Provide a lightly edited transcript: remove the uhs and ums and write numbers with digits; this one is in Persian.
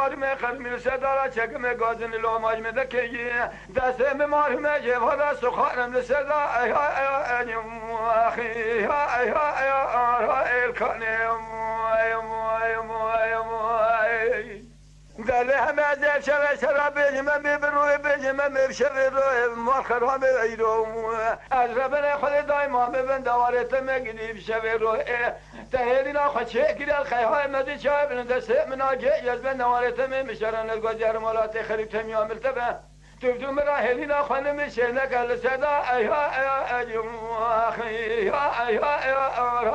مارم خرمی صدارا چکم گازن لوماج مدکی دست مارم جواد سخارم لصدا اخي ها الكنم دله هم از شراب بجمع بروی بجمع بشر روی مخرام ایرو از ربنا خود دائما ببن دوارت مگدی بشر روی تهینا خچه کیل خیهای مدی چای بن دست مناجه یزبن دوارت مشرن الگوجر مالات خرید تمیام التبه تبدو مرا هلینا خانم شنک الصدا ايها ايها ايها ايها